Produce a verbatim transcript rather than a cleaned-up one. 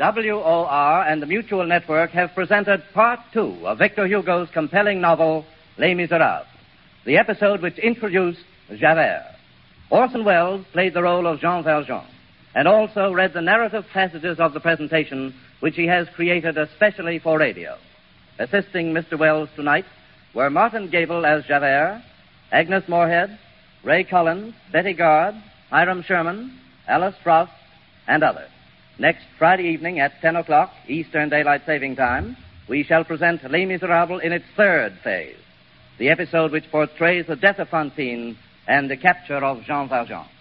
W O R and the Mutual Network have presented Part Two of Victor Hugo's compelling novel, Les Miserables, the episode which introduced Javert. Orson Welles played the role of Jean Valjean, and also read the narrative passages of the presentation which he has created especially for radio. Assisting Mister Welles tonight were Martin Gable as Javert, Agnes Moorehead, Ray Collins, Betty Gard, Hiram Sherman, Alice Frost, and others. Next Friday evening at ten o'clock, Eastern Daylight Saving Time, we shall present Les Miserables in its third phase, the episode which portrays the death of Fantine and the capture of Jean Valjean.